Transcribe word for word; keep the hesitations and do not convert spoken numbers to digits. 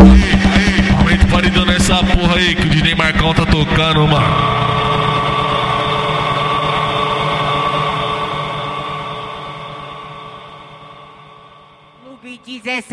Aumenta o paredão nessa porra aí que o D J Marcão tá tocando, mano. Clube dezessete.